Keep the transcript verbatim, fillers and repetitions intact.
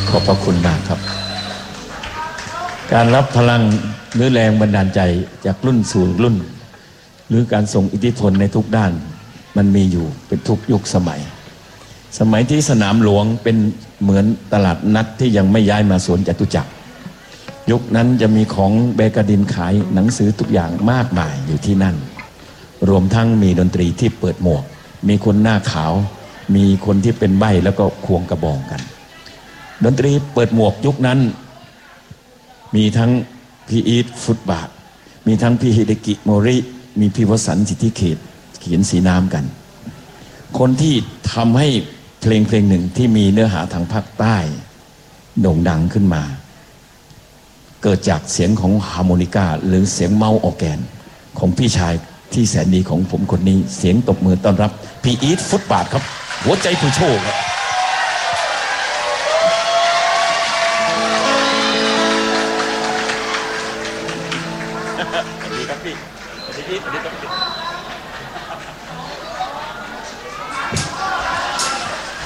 ขอบพระคุณมากครับการรับพลังหรือแรงบันดาลใจจากรุ่นสู่รุ่นหรือการส่งอิทธิพลในทุกด้านมันมีอยู่เป็นทุกยุคสมัยสมัยที่สนามหลวงเป็นเหมือนตลาดนัดที่ยังไม่ย้ายมาสวนจตุจักรยุคนั้นจะมีของเบกาดินขายหนังสือทุกอย่างมากมายอยู่ที่นั่นรวมทั้งมีดนตรีที่เปิดหมวกมีคนหน้าขาวมีคนที่เป็นใบ้แล้วก็ควงกระบองกันดนตรีเปิดหมวกยุคนั้นมีทั้งพี่อีทฟุตบาทมีทั้งพี่ฮิเดกิโมริมีพี่วสันต์สิทธิเขตเขียนสีน้ำกันคนที่ทำให้เพลงเพลงหนึ่งที่มีเนื้อหาทางภาคใต้โด่งดังขึ้นมาเกิดจากเสียงของฮาร์โมนิกาหรือเสียงเมาส์ออร์แกนของพี่ชายที่แสนดีของผมคนนี้เสียงตบมือต้อนรับพี่อีทฟุตบาทครับหัวใจผู้โชคครับสวัสดีครับพี่สวัสดีพี่สวัสดีครับ